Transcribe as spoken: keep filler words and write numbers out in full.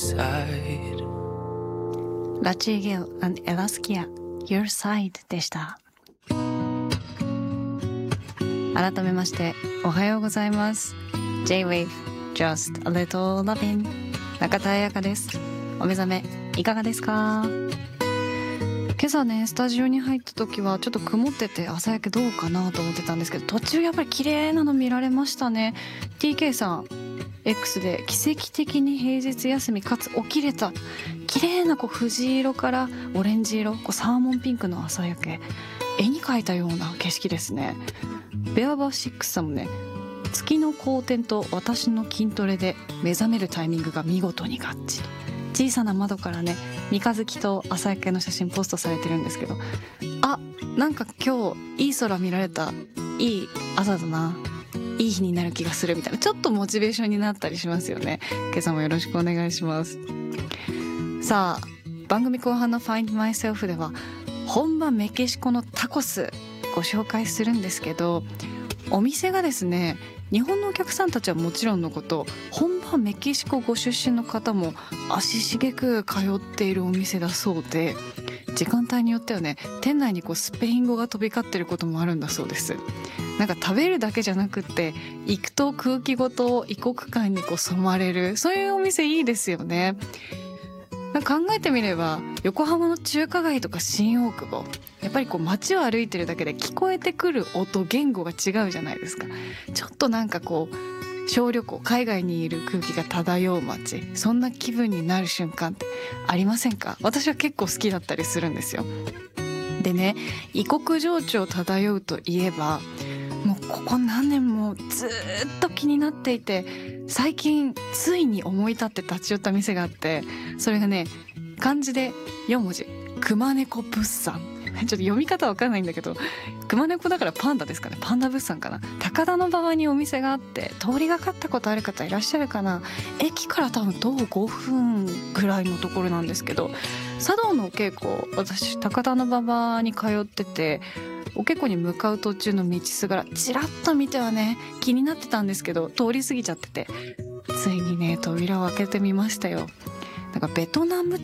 ラチーゲル and エラスキア Your Side でした。改めましておはようございます。 J-Wave Just a Little Lovin' 中田彩香です。お目覚めいかがですか？今朝ねスタジオに入った時はちょっと曇ってて朝焼けどうかなと思ってたんですけど、途中やっぱり綺麗なの見られましたね。 ティーケー さん X で奇跡的に平日休みかつ起きれた、綺麗なこう藤色からオレンジ色、こうサーモンピンクの朝焼け、絵に描いたような景色ですね。ベアバーシックスさんもね、月の公転と私の筋トレで目覚めるタイミングが見事に合致、小さな窓からね三日月と朝焼けの写真ポストされてるんですけど、あ、なんか今日いい空見られた、いい朝だな、いい日になる気がするみたいな、ちょっとモチベーションになったりしますよね。今朝もよろしくお願いします。さあ、番組後半の Find Myself では本場メキシコのタコスご紹介するんですけど、お店がですね、日本のお客さんたちはもちろんのこと、本場メキシコご出身の方も足しげく通っているお店だそうで、時間帯によってはね、店内にこうスペイン語が飛び交ってることもあるんだそうです。なんか食べるだけじゃなくって行くと空気ごと異国感にこう染まれる、そういうお店いいですよね。なんか考えてみれば横浜の中華街とか新大久保、やっぱりこう街を歩いてるだけで聞こえてくる音、言語が違うじゃないですか。ちょっとなんかこう小旅行、海外にいる空気が漂う街、そんな気分になる瞬間ってありませんか？私は結構好きだったりするんですよ。でね、異国情緒漂うといえば、もうここ何年もずっと気になっていて、最近ついに思い立って立ち寄った店があって、それがね、漢字でよん文字、熊猫物産。ちょっと読み方わかんないんだけど、熊猫だからパンダですかね、パンダ物産かな。高田馬場にお店があって、通りがかったことある方いらっしゃるかな。駅から多分徒歩ごふんぐらいのところなんですけど、茶道のお稽古、私高田馬場に通ってて、お稽古に向かう途中の道すがらちらっと見てはね気になってたんですけど、通り過ぎちゃってて、ついにね扉を開けてみましたよ。なんかベトナム